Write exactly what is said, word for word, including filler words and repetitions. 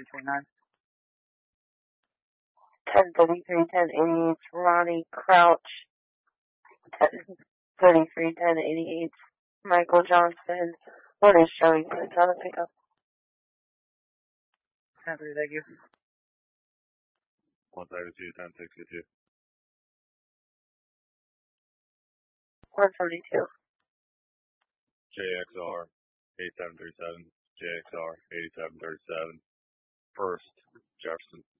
three twenty-nine. ten thirty-three, ten eighty-eight, Ronnie Crouch. ten thirty-three, ten eighty-eight, Michael Johnson. What is showing for the time to pick up? Happy, thank you. one thirty-two, ten sixty-two. one seventy-two. J X R, eighty-seven thirty-seven. J X R, eighty-seven thirty-seven. First, Jefferson.